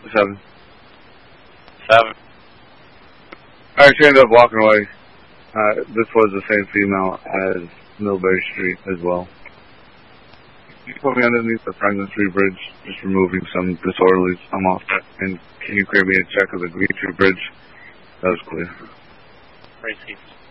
7. 7. Alright, she ended up walking away. This was the same female as Millbury Street as well. You put me underneath the Franklin Street Bridge, just removing some disorderlies. I'm off that. And can you create me a check of the Green Street Bridge? That was clear. Received.